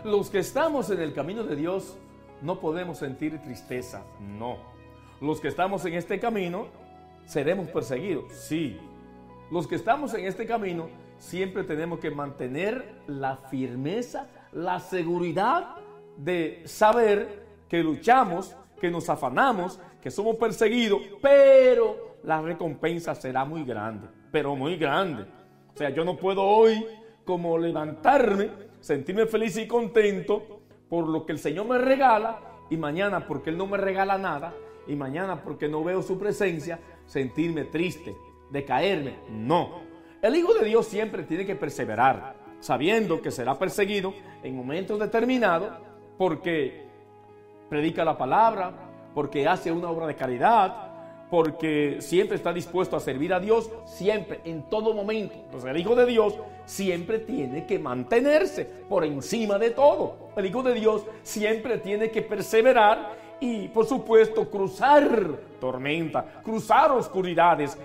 Los que estamos en el camino de Dios no podemos sentir tristeza, no. Los que estamos en este camino seremos perseguidos, sí. Los que estamos en este camino siempre tenemos que mantener la firmeza, la seguridad de saber que luchamos, que nos afanamos, que somos perseguidos, pero la recompensa será muy grande, pero muy grande. O sea, yo no puedo hoy como levantarme, sentirme feliz y contento por lo que el Señor me regala, y mañana porque Él no me regala nada, y mañana porque no veo su presencia, sentirme triste, decaerme. No. El Hijo de Dios siempre tiene que perseverar, sabiendo que será perseguido en momentos determinados, porque predica la palabra, porque hace una obra de caridad, porque siempre está dispuesto a servir a Dios, siempre, en todo momento. Entonces el Hijo de Dios siempre tiene que mantenerse por encima de todo. El Hijo de Dios siempre tiene que perseverar y, por supuesto, cruzar tormenta, cruzar oscuridades,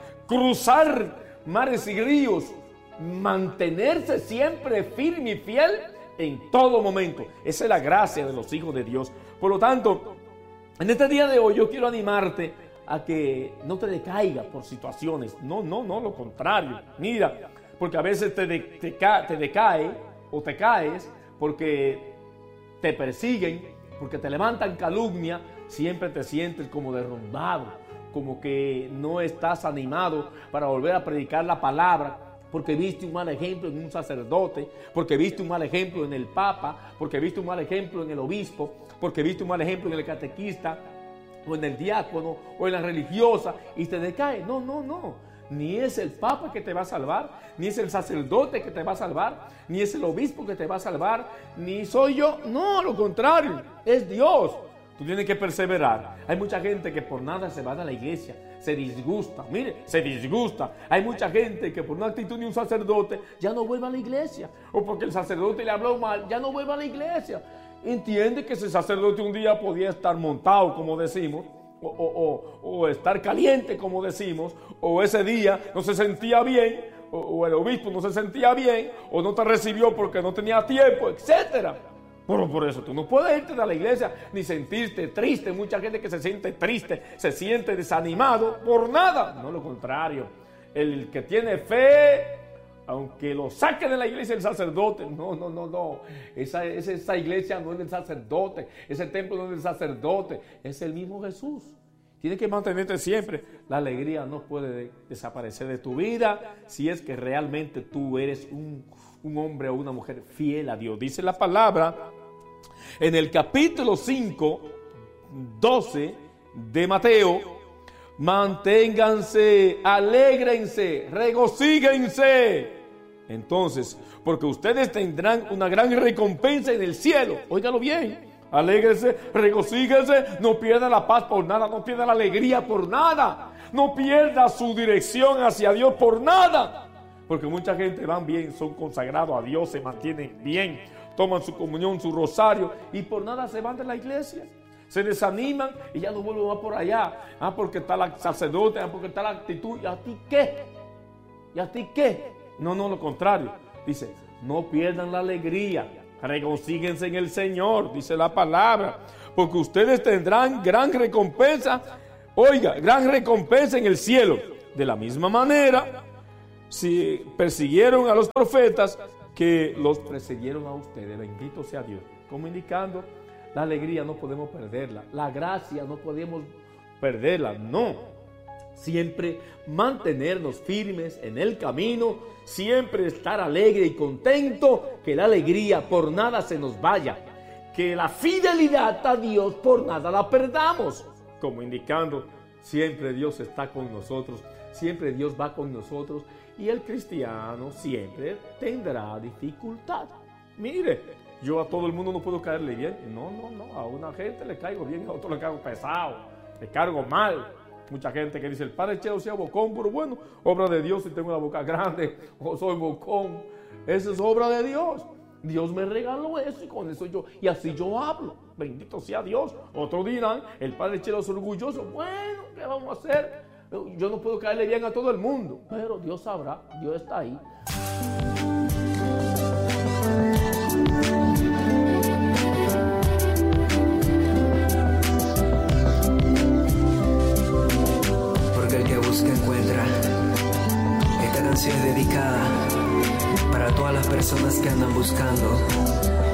cruzar mares y ríos, mantenerse siempre firme y fiel en todo momento. Esa es la gracia de los hijos de Dios. Por lo tanto, en este día de hoy yo quiero animarte a que no te decaigas por situaciones. No, lo contrario. Mira, porque a veces te decae o te caes porque te persiguen, porque te levantan calumnia, siempre te sientes como derrumbado, como que no estás animado para volver a predicar la palabra, porque viste un mal ejemplo en un sacerdote, porque viste un mal ejemplo en el papa, porque viste un mal ejemplo en el obispo, porque viste un mal ejemplo en el catequista, o en el diácono, o en la religiosa, y te decae. No. Ni es el papa que te va a salvar, ni es el sacerdote que te va a salvar, ni es el obispo que te va a salvar, ni soy yo. No, lo contrario, es Dios. Tú tienes que perseverar. Hay mucha gente que por nada se va a la iglesia, se disgusta. Mire, se disgusta. Hay mucha gente que por una actitud de un sacerdote ya no vuelve a la iglesia, o porque el sacerdote le habló mal, ya no vuelve a la iglesia. Entiende que ese sacerdote un día podía estar montado, como decimos, o estar caliente, como decimos, o ese día no se sentía bien, o el obispo no se sentía bien, o no te recibió porque no tenía tiempo, etcétera. Pero por eso tú no puedes irte de la iglesia ni sentirte triste. Mucha gente que se siente triste, se siente desanimado por nada. No, lo contrario. El que tiene fe, aunque lo saque de la iglesia el sacerdote, no. Esa iglesia no es del sacerdote, ese templo no es del sacerdote, es el mismo Jesús. Tienes que mantenerte siempre. La alegría no puede desaparecer de tu vida si es que realmente tú eres un hombre o una mujer fiel a Dios. Dice la palabra en el capítulo 5, 12 de Mateo: manténganse, alégrense, regocíguense. Entonces, porque ustedes tendrán una gran recompensa en el cielo. Óigalo bien. Alégrense, regocíguense, no pierda la paz por nada, no pierda la alegría por nada, no pierda su dirección hacia Dios por nada. Porque mucha gente van bien, son consagrados a Dios, se mantienen bien, toman su comunión, su rosario, y por nada se van de la iglesia. Se desaniman y ya no vuelven más por allá. Porque está el sacerdote, porque está la actitud. ¿Y a ti qué? ¿Y a ti qué? No, lo contrario. Dice, no pierdan la alegría, regocíguense en el Señor, dice la palabra, porque ustedes tendrán gran recompensa. Oiga, gran recompensa en el cielo. De la misma manera, si persiguieron a los profetas que los persiguieron a ustedes. Bendito sea Dios. Como indicando, la alegría no podemos perderla, la gracia no podemos perderla, no. Siempre mantenernos firmes en el camino, siempre estar alegre y contento, que la alegría por nada se nos vaya, que la fidelidad a Dios por nada la perdamos. Como indicando, siempre Dios está con nosotros, siempre Dios va con nosotros, y el cristiano siempre tendrá dificultad. Mire, yo a todo el mundo no puedo caerle bien. No. A una gente le caigo bien, a otro le caigo pesado, le cargo mal. Mucha gente que dice, el padre Chelo sea bocón, pero bueno, obra de Dios si tengo la boca grande o soy bocón. Esa es obra de Dios. Dios me regaló eso y con eso y así yo hablo. Bendito sea Dios. Otros dirán, el padre Chelo es orgulloso. Bueno, ¿qué vamos a hacer? Yo no puedo caerle bien a todo el mundo, pero Dios sabrá, Dios está ahí. música encuentra. Esta canción es dedicada para todas las personas que andan buscando